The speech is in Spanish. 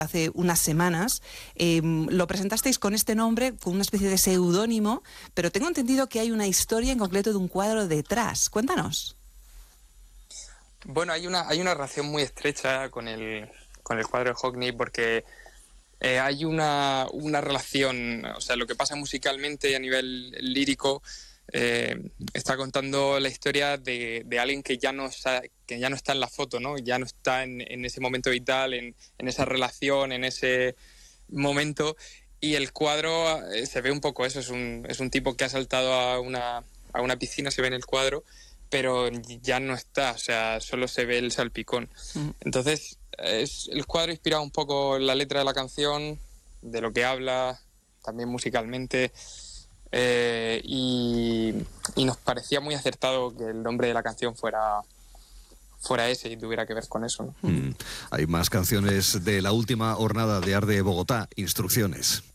hace unas semanas. Lo presentasteis con este nombre, con una especie de seudónimo, pero tengo entendido que hay una historia en concreto de un cuadro detrás. Cuéntanos. Bueno, hay una relación muy estrecha con el cuadro de Hockney, porque hay una relación, o sea, lo que pasa musicalmente a nivel lírico está contando la historia de alguien que ya no está en la foto, ¿no? Ya no está en ese momento vital, en esa relación, en ese momento, y el cuadro se ve un poco eso, es un tipo que ha saltado a una piscina, se ve en el cuadro, pero ya no está, o sea, solo se ve el salpicón. Entonces, el cuadro inspira un poco la letra de la canción, de lo que habla, también musicalmente, y nos parecía muy acertado que el nombre de la canción fuera ese y tuviera que ver con eso, ¿no? Hay más canciones de la última jornada de Arde Bogotá, Instrucciones.